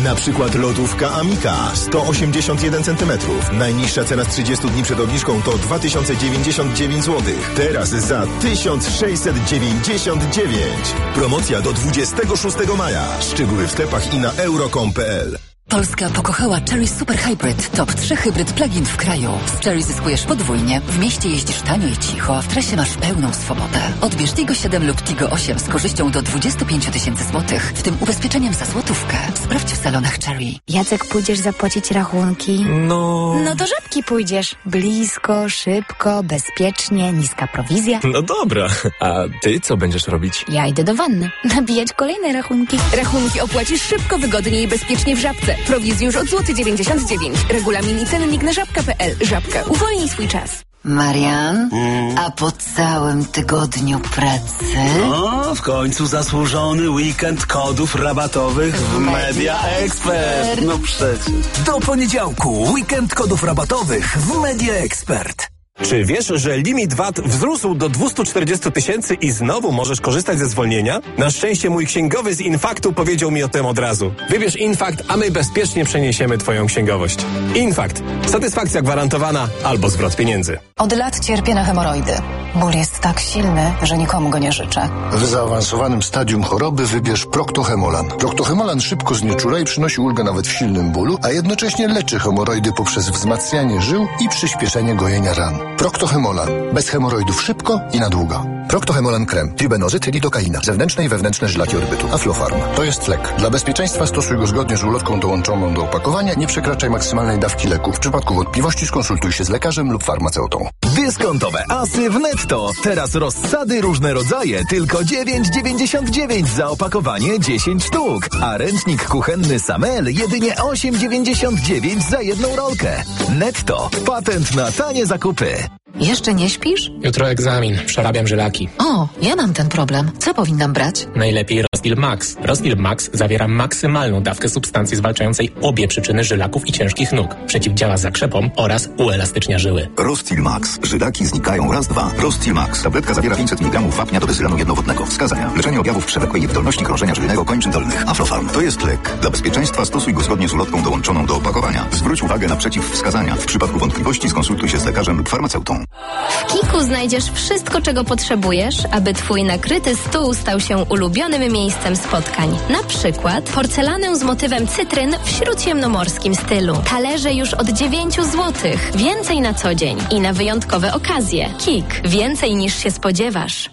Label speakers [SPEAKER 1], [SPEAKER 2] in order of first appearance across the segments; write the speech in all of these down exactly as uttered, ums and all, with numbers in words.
[SPEAKER 1] Na przykład lodówka Amika sto osiemdziesiąt jeden centymetrów. Najniższa cena z trzydziestu dni przed obniżką to dwa tysiące dziewięćdziesiąt dziewięć złotych. Teraz za tysiąc sześćset dziewięćdziesiąt dziewięć. Promocja do dwudziestego szóstego maja. Szczegóły w sklepach i na euro kropka com kropka p l.
[SPEAKER 2] Polska pokochała Chery Super Hybrid. Top trzy hybryd plug-in w kraju. Z Chery zyskujesz podwójnie. W mieście jeździsz tanio i cicho, a w trasie masz pełną swobodę. Odbierz Tigo siedem lub Tigo osiem z korzyścią do dwudziestu pięciu tysięcy złotych, w tym ubezpieczeniem za złotówkę. Sprawdź w salonach Chery.
[SPEAKER 3] Jacek, pójdziesz zapłacić rachunki?
[SPEAKER 4] No...
[SPEAKER 3] No do Żabki pójdziesz. Blisko, szybko, bezpiecznie, niska prowizja.
[SPEAKER 4] No dobra. A ty co będziesz robić?
[SPEAKER 3] Ja idę do wanny. Nabijać kolejne rachunki.
[SPEAKER 5] Rachunki opłacisz szybko, wygodnie i bezpiecznie w Żabce. Prowizji już od złoty dziewięćdziesiąt dziewięć. Regulamin i cennik na żabka kropka p l. Żabka. Uwolnij swój czas.
[SPEAKER 2] Marian,
[SPEAKER 6] mm.
[SPEAKER 2] a po całym tygodniu pracy?
[SPEAKER 6] No, w końcu zasłużony weekend kodów rabatowych w Media Expert. No przecież.
[SPEAKER 7] Do poniedziałku weekend kodów rabatowych w Media Expert.
[SPEAKER 4] Czy wiesz, że limit V A T wzrósł do dwustu czterdziestu tysięcy i znowu możesz korzystać ze zwolnienia? Na szczęście mój księgowy z Infaktu powiedział mi o tym od razu. Wybierz Infakt, a my bezpiecznie przeniesiemy twoją księgowość. Infakt. Satysfakcja gwarantowana albo zwrot pieniędzy.
[SPEAKER 8] Od lat cierpię na hemoroidy. Ból jest tak silny, że nikomu go nie życzę.
[SPEAKER 9] W zaawansowanym stadium choroby wybierz Proctohemolan. Proctohemolan szybko znieczula i przynosi ulgę nawet w silnym bólu, a jednocześnie leczy hemoroidy poprzez wzmacnianie żył i przyspieszenie gojenia ran. Proctohemolan. Bez hemoroidów szybko i na długo. Proctohemolan krem. Tribenozyt, lidokaina. Zewnętrzne i wewnętrzne żylaki orbytu. Aflofarm. To jest lek. Dla bezpieczeństwa stosuj go zgodnie z ulotką dołączoną do opakowania. Nie przekraczaj maksymalnej dawki leku. W przypadku wątpliwości skonsultuj się z lekarzem lub farmaceutą.
[SPEAKER 10] Dyskontowe asy w Netto. Teraz rozsady różne rodzaje. Tylko dziewięć dziewięćdziesiąt dziewięć za opakowanie dziesięć sztuk. A ręcznik kuchenny Samel jedynie osiem dziewięćdziesiąt dziewięć za jedną rolkę. Netto. Patent na tanie zakupy.
[SPEAKER 8] Jeszcze nie śpisz?
[SPEAKER 11] Jutro egzamin. Przerabiam żylaki.
[SPEAKER 8] O, ja mam ten problem. Co powinnam brać?
[SPEAKER 11] Najlepiej Rostil Max. Rostil Max zawiera maksymalną dawkę substancji zwalczającej obie przyczyny żylaków i ciężkich nóg. Przeciwdziała zakrzepom oraz uelastycznia żyły.
[SPEAKER 12] Rostil Max. Żylaki znikają raz, dwa. Rostil Max. Tabletka zawiera pięćset miligramów wapnia do bezylanu jednowodnego. Wskazania. Leczenie objawów przewlekłej niewydolności krążenia żylnego kończyn dolnych. Aflofarm. To jest lek. Dla bezpieczeństwa stosuj go zgodnie z ulotką dołączoną do opakowania. Zwróć uwagę na przeciwwskazania. W przypadku wątpliwości skonsultuj się z lekarzem lub farmaceutą.
[SPEAKER 13] W Kiku znajdziesz wszystko, czego potrzebujesz, aby twój nakryty stół stał się ulubionym miejscem spotkań. Na przykład porcelanę z motywem cytryn w śródziemnomorskim stylu. Talerze już od dziewięciu złotych. Więcej na co dzień i na wyjątkowe okazje. Kik. Więcej niż się spodziewasz.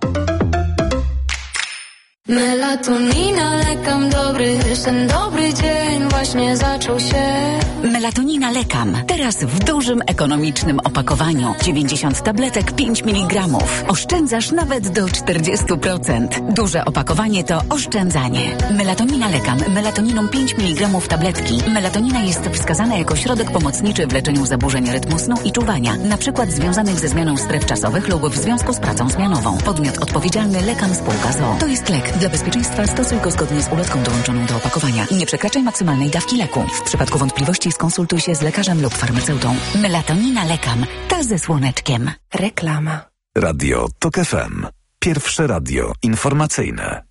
[SPEAKER 14] Melatonina, lekam dobry, ten dobry dzień właśnie zaczął się.
[SPEAKER 2] Melatonina Lekam. Teraz w dużym, ekonomicznym opakowaniu. dziewięćdziesiąt tabletek, pięć miligramów. Oszczędzasz nawet do czterdziestu procent. Duże opakowanie to oszczędzanie. Melatonina Lekam. Melatoniną pięć miligramów tabletki. Melatonina jest wskazana jako środek pomocniczy w leczeniu zaburzeń rytmu snu i czuwania. Na przykład związanych ze zmianą stref czasowych lub w związku z pracą zmianową. Podmiot odpowiedzialny Lekam Spółka z o o. To jest lek. Dla bezpieczeństwa stosuj go zgodnie z ulotką dołączoną do opakowania. Nie przekraczaj maksymalnej dawki leku. W przypadku wątpliwości skonsultuj się z lekarzem lub farmaceutą. Melatonina Lekam. Ta ze słoneczkiem.
[SPEAKER 8] Reklama.
[SPEAKER 10] Radio Tok F M. Pierwsze radio informacyjne.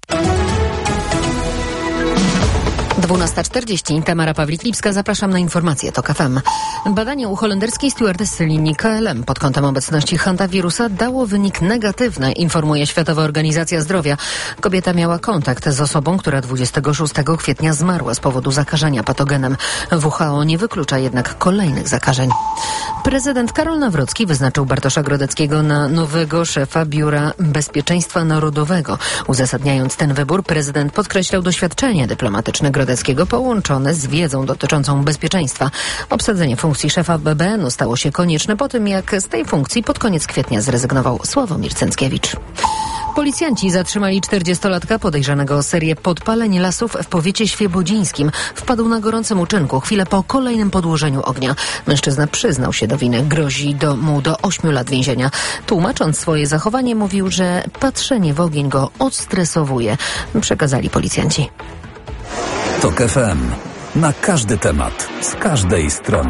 [SPEAKER 15] dwunasta czterdzieści. Tamara Pawlik-Lipska. Zapraszam na informacje Tok F M. Badanie u holenderskiej stewardessy linii K L M pod kątem obecności hantawirusa dało wynik negatywny, informuje Światowa Organizacja Zdrowia. Kobieta miała kontakt z osobą, która dwudziestego szóstego kwietnia zmarła z powodu zakażenia patogenem. W H O nie wyklucza jednak kolejnych zakażeń. Prezydent Karol Nawrocki wyznaczył Bartosza Grodeckiego na nowego szefa Biura Bezpieczeństwa Narodowego. Uzasadniając ten wybór, prezydent podkreślał doświadczenie dyplomatyczne Grodeckiego połączone z wiedzą dotyczącą bezpieczeństwa. Obsadzenie funkcji szefa B B N u stało się konieczne po tym, jak z tej funkcji pod koniec kwietnia zrezygnował Sławomir Cęckiewicz. Policjanci zatrzymali czterdziestolatka podejrzanego o serię podpaleń lasów w powiecie świebodzińskim. Wpadł na gorącym uczynku chwilę po kolejnym podłożeniu ognia. Mężczyzna przyznał się do winy. Grozi do, mu do ośmiu lat więzienia. Tłumacząc swoje zachowanie, mówił, że patrzenie w ogień go odstresowuje. Przekazali policjanci.
[SPEAKER 10] Tok F M. Na każdy temat, z każdej strony.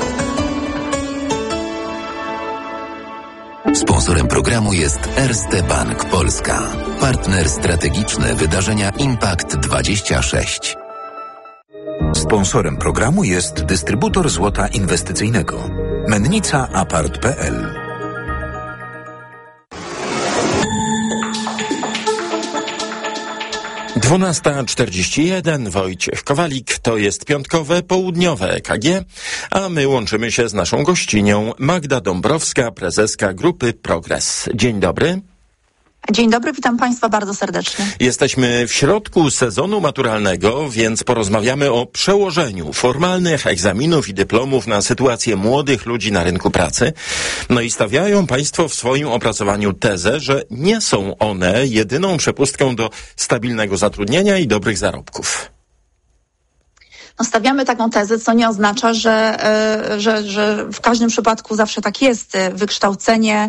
[SPEAKER 16] Sponsorem programu jest Erste Bank Polska. Partner strategiczny wydarzenia Impact dwadzieścia sześć.
[SPEAKER 12] Sponsorem programu jest dystrybutor złota inwestycyjnego Mennica Apart kropka p l.
[SPEAKER 17] dwunasta czterdzieści jeden, Wojciech Kowalik, to jest piątkowe, południowe E K G, a my łączymy się z naszą gościnią Magda Dąbrowska, prezeska Grupy Progres. Dzień dobry.
[SPEAKER 18] Dzień dobry, witam Państwa bardzo serdecznie.
[SPEAKER 17] Jesteśmy w środku sezonu maturalnego, więc porozmawiamy o przełożeniu formalnych egzaminów i dyplomów na sytuację młodych ludzi na rynku pracy. No i stawiają Państwo w swoim opracowaniu tezę, że nie są one jedyną przepustką do stabilnego zatrudnienia i dobrych zarobków.
[SPEAKER 18] No, stawiamy taką tezę, co nie oznacza, że, że, że w każdym przypadku zawsze tak jest. Wykształcenie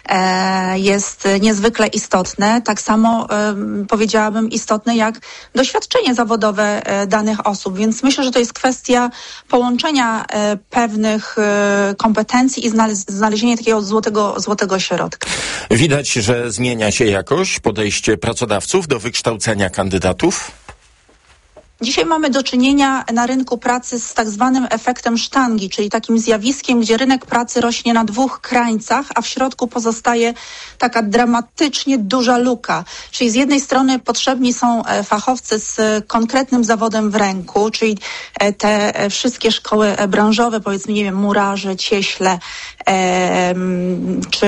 [SPEAKER 18] jest niezwykle istotne. Tak samo powiedziałabym istotne jak doświadczenie zawodowe danych osób. Więc myślę, że to jest kwestia połączenia pewnych kompetencji i znalezienia takiego złotego, złotego środka.
[SPEAKER 17] Widać, że zmienia się jakoś podejście pracodawców do wykształcenia kandydatów?
[SPEAKER 18] Dzisiaj mamy do czynienia na rynku pracy z tak zwanym efektem sztangi, czyli takim zjawiskiem, gdzie rynek pracy rośnie na dwóch krańcach, a w środku pozostaje taka dramatycznie duża luka. Czyli z jednej strony potrzebni są fachowcy z konkretnym zawodem w ręku, czyli te wszystkie szkoły branżowe, powiedzmy, nie wiem, murarze, cieśle, e, czy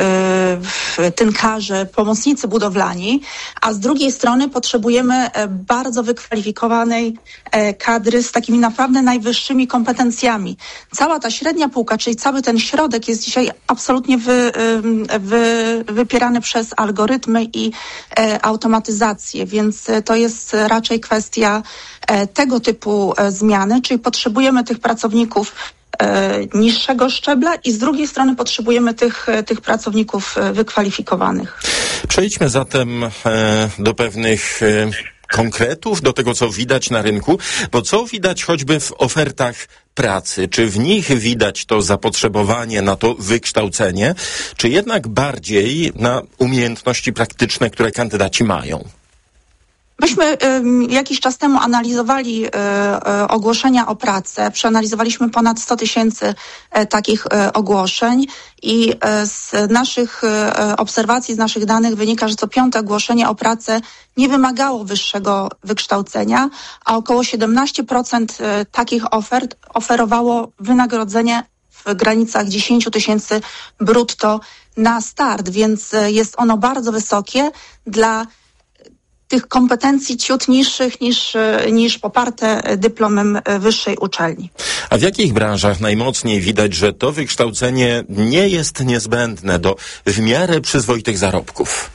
[SPEAKER 18] e, tynkarze, pomocnicy budowlani, a z drugiej strony potrzebujemy bardzo wykwalifikowanych kadry z takimi naprawdę najwyższymi kompetencjami. Cała ta średnia półka, czyli cały ten środek jest dzisiaj absolutnie wy, wy, wypierany przez algorytmy i automatyzację, więc to jest raczej kwestia tego typu zmiany, czyli potrzebujemy tych pracowników niższego szczebla i z drugiej strony potrzebujemy tych, tych pracowników wykwalifikowanych.
[SPEAKER 17] Przejdźmy zatem do pewnych konkretów, do tego, co widać na rynku, bo co widać choćby w ofertach pracy? Czy w nich widać to zapotrzebowanie na to wykształcenie, czy jednak bardziej na umiejętności praktyczne, które kandydaci mają?
[SPEAKER 18] Myśmy y, jakiś czas temu analizowali y, y, ogłoszenia o pracę, przeanalizowaliśmy ponad sto tysięcy y, takich y, ogłoszeń i y, z naszych y, obserwacji, z naszych danych wynika, że co piąte ogłoszenie o pracę nie wymagało wyższego wykształcenia, a około siedemnaście procent y, takich ofert oferowało wynagrodzenie w granicach dziesięć tysięcy brutto na start, więc y, jest ono bardzo wysokie dla tych kompetencji ciut niższych niż, niż poparte dyplomem wyższej uczelni.
[SPEAKER 17] A w jakich branżach najmocniej widać, że to wykształcenie nie jest niezbędne do w miarę przyzwoitych zarobków?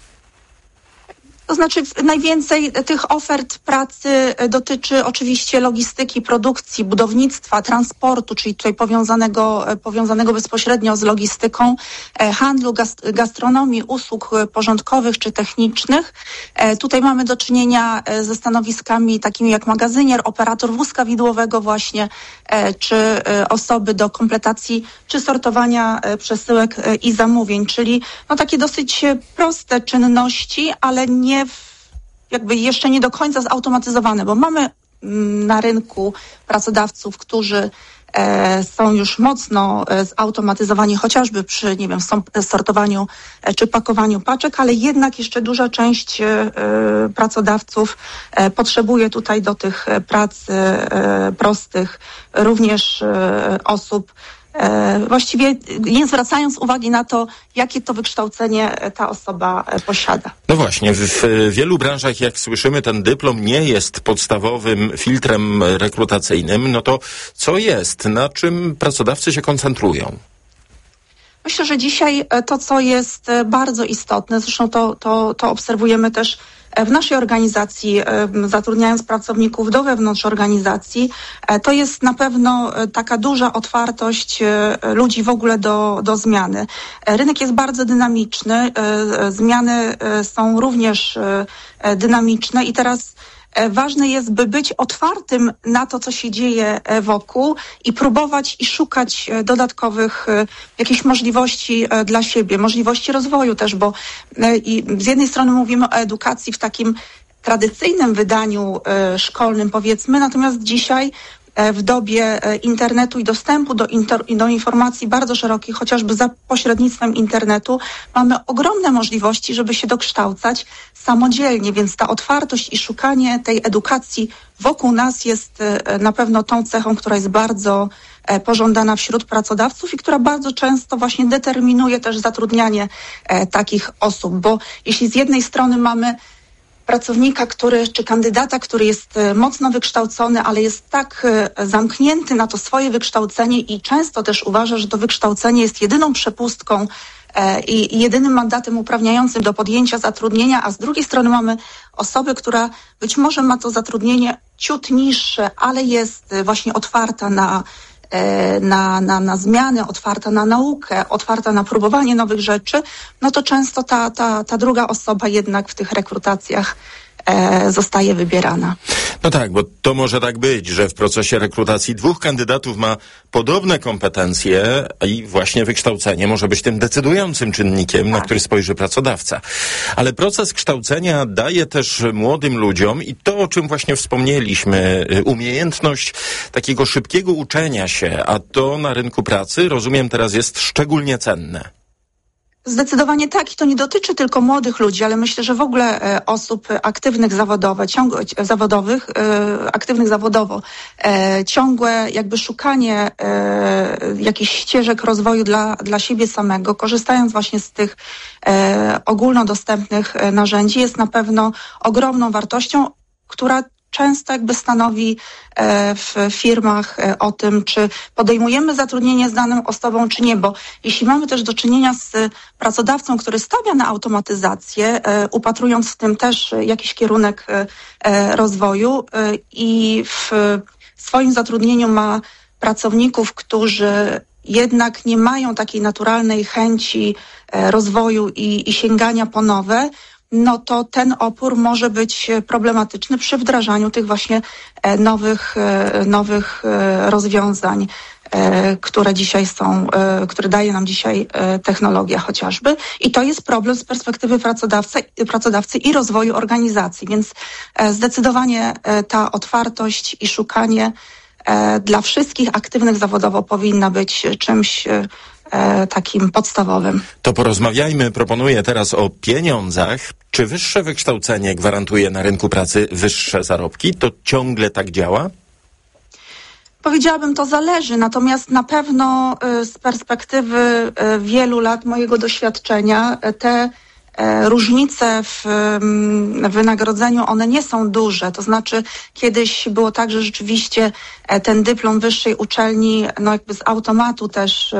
[SPEAKER 18] To znaczy najwięcej tych ofert pracy dotyczy oczywiście logistyki, produkcji, budownictwa, transportu, czyli tutaj powiązanego, powiązanego bezpośrednio z logistyką, handlu, gastronomii, usług porządkowych czy technicznych. Tutaj mamy do czynienia ze stanowiskami takimi jak magazynier, operator wózka widłowego właśnie, czy osoby do kompletacji czy sortowania przesyłek i zamówień, czyli no takie dosyć proste czynności, ale nie jakby jeszcze nie do końca zautomatyzowane, bo mamy na rynku pracodawców, którzy e, są już mocno e, zautomatyzowani, chociażby przy, nie wiem, sortowaniu e, czy pakowaniu paczek, ale jednak jeszcze duża część e, pracodawców e, potrzebuje tutaj do tych prac e, prostych również e, osób, właściwie nie zwracając uwagi na to, jakie to wykształcenie ta osoba posiada.
[SPEAKER 17] No właśnie, w wielu branżach, jak słyszymy, ten dyplom nie jest podstawowym filtrem rekrutacyjnym. No to co jest? Na czym pracodawcy się koncentrują?
[SPEAKER 18] Myślę, że dzisiaj to, co jest bardzo istotne, zresztą to, to, to obserwujemy też w naszej organizacji, zatrudniając pracowników do wewnątrz organizacji, to jest na pewno taka duża otwartość ludzi w ogóle do, do zmiany. Rynek jest bardzo dynamiczny, zmiany są również dynamiczne i teraz ważne jest, by być otwartym na to, co się dzieje wokół i próbować i szukać dodatkowych jakichś możliwości dla siebie, możliwości rozwoju też, bo i z jednej strony mówimy o edukacji w takim tradycyjnym wydaniu szkolnym, powiedzmy, natomiast dzisiaj w dobie internetu i dostępu do, inter, do informacji bardzo szerokich, chociażby za pośrednictwem internetu, mamy ogromne możliwości, żeby się dokształcać samodzielnie, więc ta otwartość i szukanie tej edukacji wokół nas jest na pewno tą cechą, która jest bardzo pożądana wśród pracodawców i która bardzo często właśnie determinuje też zatrudnianie takich osób, bo jeśli z jednej strony mamy pracownika, który, czy kandydata, który jest mocno wykształcony, ale jest tak zamknięty na to swoje wykształcenie i często też uważa, że to wykształcenie jest jedyną przepustką i jedynym mandatem uprawniającym do podjęcia zatrudnienia, a z drugiej strony mamy osobę, która być może ma to zatrudnienie ciut niższe, ale jest właśnie otwarta na Na, na, na zmiany, otwarta na naukę, otwarta na próbowanie nowych rzeczy, no to często ta, ta, ta druga osoba jednak w tych rekrutacjach e, zostaje wybierana.
[SPEAKER 17] No tak, bo to może tak być, że w procesie rekrutacji dwóch kandydatów ma podobne kompetencje i właśnie wykształcenie może być tym decydującym czynnikiem, tak, na który spojrzy pracodawca. Ale proces kształcenia daje też młodym ludziom i to, o czym właśnie wspomnieliśmy, umiejętność takiego szybkiego uczenia się, a to na rynku pracy, rozumiem, teraz jest szczególnie cenne.
[SPEAKER 18] Zdecydowanie tak i to nie dotyczy tylko młodych ludzi, ale myślę, że w ogóle e, osób aktywnych zawodowo, ciągłe, zawodowych, e, aktywnych zawodowo. E, ciągłe jakby szukanie e, jakichś ścieżek rozwoju dla, dla siebie samego, korzystając właśnie z tych e, ogólnodostępnych e, narzędzi, jest na pewno ogromną wartością, która często jakby stanowi e, w firmach e, o tym, czy podejmujemy zatrudnienie z daną osobą, czy nie, bo jeśli mamy też do czynienia z pracodawcą, który stawia na automatyzację, e, upatrując w tym też jakiś kierunek e, rozwoju e, i w swoim zatrudnieniu ma pracowników, którzy jednak nie mają takiej naturalnej chęci e, rozwoju i, i sięgania po nowe, no to ten opór może być problematyczny przy wdrażaniu tych właśnie nowych, nowych rozwiązań, które dzisiaj są, które daje nam dzisiaj technologia chociażby. I to jest problem z perspektywy pracodawcy, pracodawcy i rozwoju organizacji. Więc zdecydowanie ta otwartość i szukanie dla wszystkich aktywnych zawodowo powinna być czymś takim podstawowym.
[SPEAKER 17] To porozmawiajmy, proponuję teraz o pieniądzach. Czy wyższe wykształcenie gwarantuje na rynku pracy wyższe zarobki? To ciągle tak działa?
[SPEAKER 18] Powiedziałabym, to zależy, natomiast na pewno z perspektywy wielu lat mojego doświadczenia te różnice w wynagrodzeniu, one nie są duże. To znaczy kiedyś było tak, że rzeczywiście ten dyplom wyższej uczelni, no jakby z automatu też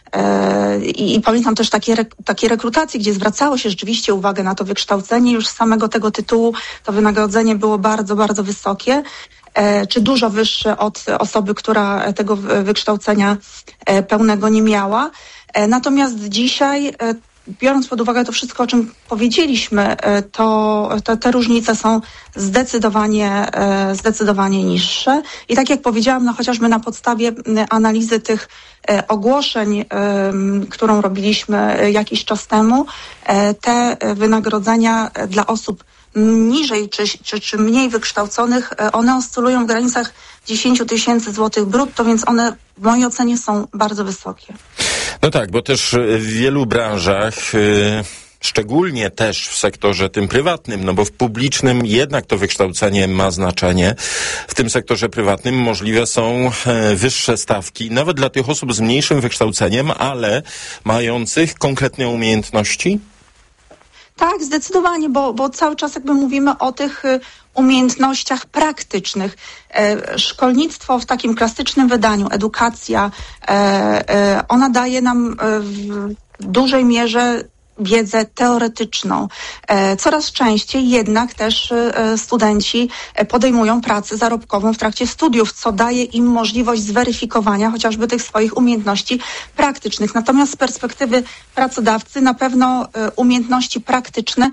[SPEAKER 18] I, i pamiętam też takie, takie rekrutacje, gdzie zwracało się rzeczywiście uwagę na to wykształcenie. Już z samego tego tytułu to wynagrodzenie było bardzo, bardzo wysokie, e, czy dużo wyższe od osoby, która tego wykształcenia e, pełnego nie miała. E, natomiast dzisiaj, e, biorąc pod uwagę to wszystko, o czym powiedzieliśmy, to, to te różnice są zdecydowanie, zdecydowanie niższe. I tak jak powiedziałam, no chociażby na podstawie analizy tych ogłoszeń, którą robiliśmy jakiś czas temu, te wynagrodzenia dla osób niżej czy, czy, czy mniej wykształconych, one oscylują w granicach dziesięć tysięcy złotych brutto, więc one w mojej ocenie są bardzo wysokie.
[SPEAKER 17] No tak, bo też w wielu branżach, yy, szczególnie też w sektorze tym prywatnym, no bo w publicznym jednak to wykształcenie ma znaczenie. W tym sektorze prywatnym możliwe są yy, wyższe stawki, nawet dla tych osób z mniejszym wykształceniem, ale mających konkretne umiejętności.
[SPEAKER 18] Tak, zdecydowanie, bo, bo cały czas jakby mówimy o tych y, umiejętnościach praktycznych. E, szkolnictwo w takim klasycznym wydaniu, edukacja, e, e, ona daje nam e, w dużej mierze wiedzę teoretyczną. E, coraz częściej jednak też e, studenci podejmują pracę zarobkową w trakcie studiów, co daje im możliwość zweryfikowania chociażby tych swoich umiejętności praktycznych. Natomiast z perspektywy pracodawcy na pewno e, umiejętności praktyczne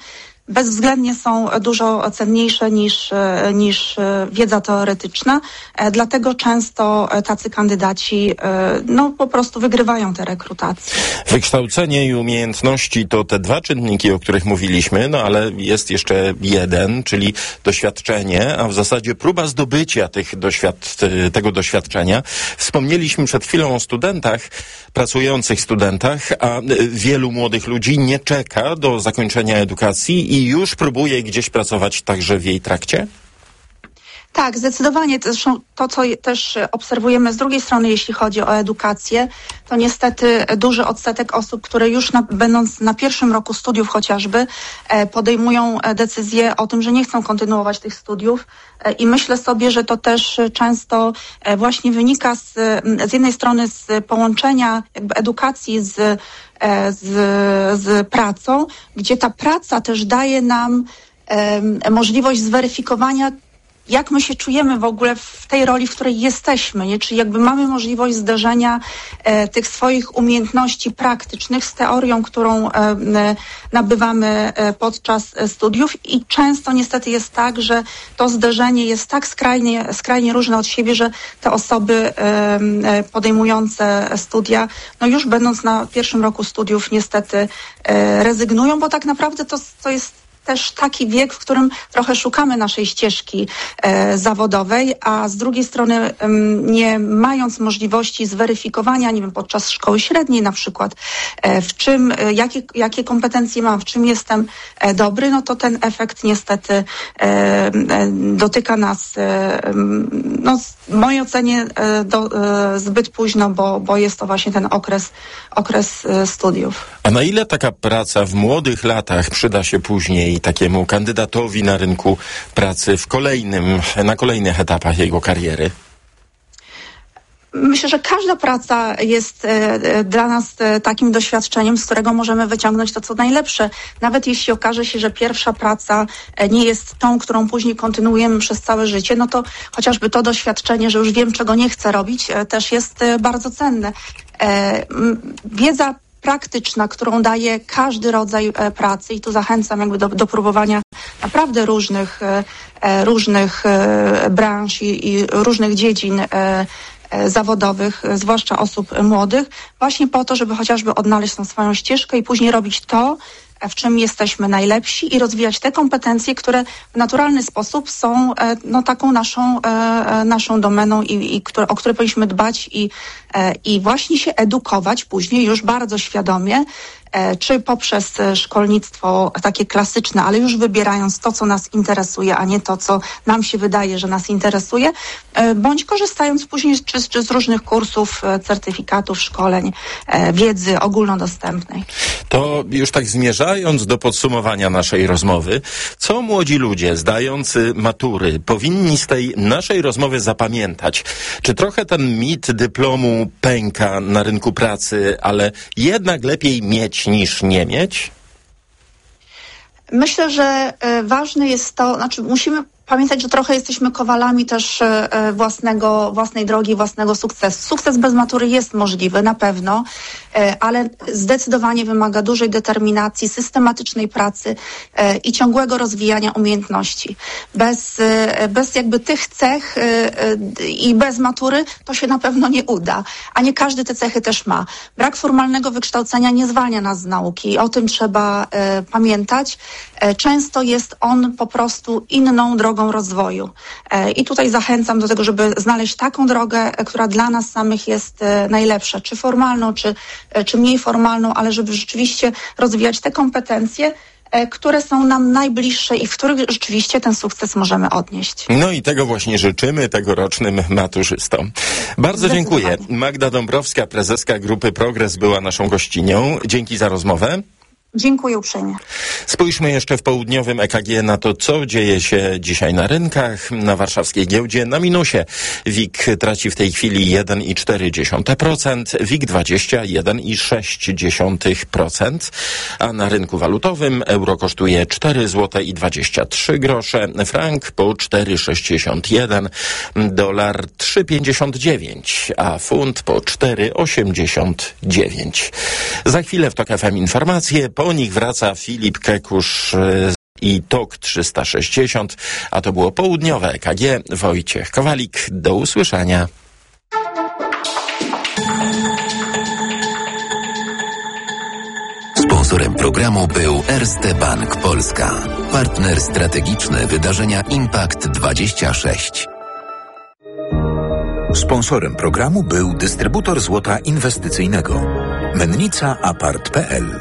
[SPEAKER 18] bezwzględnie są dużo cenniejsze niż, niż wiedza teoretyczna, dlatego często tacy kandydaci no, po prostu wygrywają te rekrutacje.
[SPEAKER 17] Wykształcenie i umiejętności to te dwa czynniki, o których mówiliśmy, no ale jest jeszcze jeden, czyli doświadczenie, a w zasadzie próba zdobycia tych doświad- tego doświadczenia. Wspomnieliśmy przed chwilą o studentach, pracujących studentach, a wielu młodych ludzi nie czeka do zakończenia edukacji i już próbuje gdzieś pracować także w jej trakcie?
[SPEAKER 18] Tak, zdecydowanie. Zresztą to, co też obserwujemy z drugiej strony, jeśli chodzi o edukację, to niestety duży odsetek osób, które już na, będąc na pierwszym roku studiów chociażby, e, podejmują decyzję o tym, że nie chcą kontynuować tych studiów. E, I myślę sobie, że to też często e, właśnie wynika z, z jednej strony z połączenia jakby edukacji z, e, z, z pracą, gdzie ta praca też daje nam e, możliwość zweryfikowania, jak my się czujemy w ogóle w tej roli, w której jesteśmy, nie? Czyli jakby mamy możliwość zderzenia e, tych swoich umiejętności praktycznych z teorią, którą e, nabywamy e, podczas studiów i często niestety jest tak, że to zderzenie jest tak skrajnie, skrajnie różne od siebie, że te osoby e, podejmujące studia, no już będąc na pierwszym roku studiów niestety e, rezygnują, bo tak naprawdę to, to jest też taki wiek, w którym trochę szukamy naszej ścieżki e, zawodowej, a z drugiej strony um, nie mając możliwości zweryfikowania, nie wiem, podczas szkoły średniej na przykład, e, w czym, e, jakie, jakie kompetencje mam, w czym jestem e, dobry, no to ten efekt niestety e, e, dotyka nas, e, no w mojej ocenie e, do, e, zbyt późno, bo, bo jest to właśnie ten okres, okres e, studiów.
[SPEAKER 17] A na ile taka praca w młodych latach przyda się później takiemu kandydatowi na rynku pracy w kolejnym, na kolejnych etapach jego kariery?
[SPEAKER 18] Myślę, że każda praca jest e, dla nas e, takim doświadczeniem, z którego możemy wyciągnąć to, co najlepsze. Nawet jeśli okaże się, że pierwsza praca e, nie jest tą, którą później kontynuujemy przez całe życie, no to chociażby to doświadczenie, że już wiem, czego nie chcę robić, e, też jest e, bardzo cenne. E, m, wiedza praktyczna, którą daje każdy rodzaj e, pracy i tu zachęcam jakby do, do próbowania naprawdę różnych, e, różnych e, branż i, i różnych dziedzin e, e, zawodowych, e, zwłaszcza osób młodych, właśnie po to, żeby chociażby odnaleźć tą swoją ścieżkę i później robić to, w czym jesteśmy najlepsi i rozwijać te kompetencje, które w naturalny sposób są e, no, taką naszą, e, naszą domeną i, i które, o które powinniśmy dbać i, e, i właśnie się edukować później już bardzo świadomie, e, czy poprzez szkolnictwo takie klasyczne, ale już wybierając to, co nas interesuje, a nie to, co nam się wydaje, że nas interesuje, e, bądź korzystając później czy, czy z różnych kursów, e, certyfikatów, szkoleń, e, wiedzy ogólnodostępnej.
[SPEAKER 17] To już tak zmierzając do podsumowania naszej rozmowy, co młodzi ludzie zdający matury powinni z tej naszej rozmowy zapamiętać? Czy trochę ten mit dyplomu pęka na rynku pracy, ale jednak lepiej mieć niż nie mieć?
[SPEAKER 18] Myślę, że e, ważne jest to, znaczy musimy pamiętać, że trochę jesteśmy kowalami też e, własnego, własnej drogi, własnego sukcesu. Sukces bez matury jest możliwy, na pewno, e, ale zdecydowanie wymaga dużej determinacji, systematycznej pracy e, i ciągłego rozwijania umiejętności. Bez, e, bez jakby tych cech e, e, i bez matury to się na pewno nie uda, a nie każdy te cechy też ma. Brak formalnego wykształcenia nie zwalnia nas z nauki, o tym trzeba e, pamiętać. E, często jest on po prostu inną drogą rozwoju. I tutaj zachęcam do tego, żeby znaleźć taką drogę, która dla nas samych jest najlepsza, czy formalną, czy, czy mniej formalną, ale żeby rzeczywiście rozwijać te kompetencje, które są nam najbliższe i w których rzeczywiście ten sukces możemy odnieść.
[SPEAKER 17] No i tego właśnie życzymy tegorocznym maturzystom. Bardzo dziękuję. Magda Dąbrowska, prezeska Grupy Progres, była naszą gościnią. Dzięki za rozmowę.
[SPEAKER 18] Dziękuję uprzejmie.
[SPEAKER 17] Spójrzmy jeszcze w południowym E K G na to, co dzieje się dzisiaj na rynkach. Na warszawskiej giełdzie na minusie. W I K traci w tej chwili jeden i cztery dziesiąte procent, W I K dwadzieścia jeden i sześć dziesiątych procent, a na rynku walutowym euro kosztuje cztery złote i dwadzieścia trzy grosze, frank po cztery sześćdziesiąt jeden, dolar trzy pięćdziesiąt dziewięć, a funt po cztery osiemdziesiąt dziewięć. Za chwilę w TOK F M informacje, po nich wraca Filip Kekusz i tok trzysta sześćdziesiąt, a to było południowe E K G. Wojciech Kowalik, do usłyszenia.
[SPEAKER 16] Sponsorem programu był Erste Bank Polska, partner strategiczny wydarzenia Impact dwadzieścia sześć.
[SPEAKER 19] Sponsorem programu był dystrybutor złota inwestycyjnego Mennica Apart kropka p l.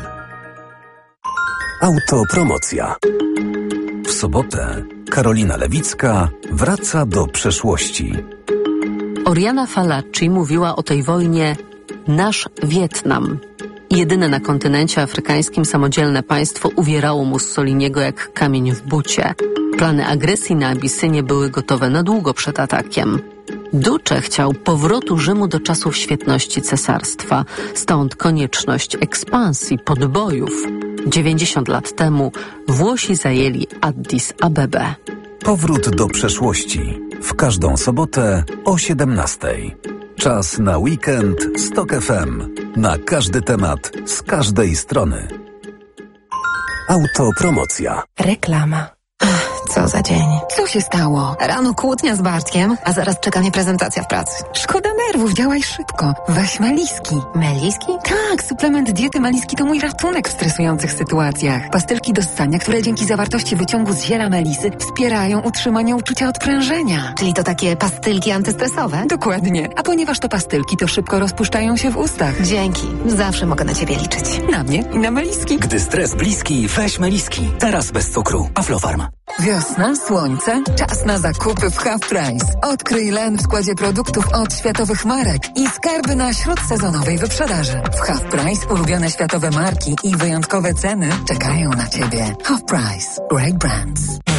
[SPEAKER 7] Autopromocja. W sobotę Karolina Lewicka wraca do przeszłości.
[SPEAKER 20] Oriana Fallaci mówiła o tej wojnie nasz Wietnam. Jedyne na kontynencie afrykańskim samodzielne państwo uwierało Mussoliniego jak kamień w bucie. Plany agresji na Abisynię były gotowe na długo przed atakiem. Duce chciał powrotu Rzymu do czasów świetności cesarstwa, stąd konieczność ekspansji, podbojów. dziewięćdziesiąt lat temu Włosi zajęli Addis Abebę.
[SPEAKER 7] Powrót do przeszłości. W każdą sobotę o siedemnastej. Czas na weekend z Tok F M. Na każdy temat, z każdej strony. Autopromocja.
[SPEAKER 8] Reklama. Ach, co za dzień.
[SPEAKER 15] Co się stało?
[SPEAKER 8] Rano kłótnia z Bartkiem, a zaraz czeka mnie prezentacja w pracy.
[SPEAKER 15] Szkoda nerwów, działaj szybko. Weź Meliski.
[SPEAKER 8] Meliski?
[SPEAKER 15] Tak, suplement diety Meliski to mój ratunek w stresujących sytuacjach. Pastylki do ssania, które dzięki zawartości wyciągu z ziela melisy wspierają utrzymanie uczucia odprężenia.
[SPEAKER 8] Czyli to takie pastylki antystresowe?
[SPEAKER 15] Dokładnie. A ponieważ to pastylki, to szybko rozpuszczają się w ustach.
[SPEAKER 8] Dzięki. Zawsze mogę na ciebie liczyć.
[SPEAKER 15] Na mnie i na Meliski.
[SPEAKER 7] Gdy stres bliski, weź Meliski. Teraz bez cukru. Aflofarm.
[SPEAKER 15] Wiosna, słońce, czas na zakupy w Half Price. Odkryj Len w składzie produktów od światowych marek i skarby na śródsezonowej wyprzedaży. W Half Price ulubione światowe marki i wyjątkowe ceny czekają na Ciebie. Half Price. Great brands.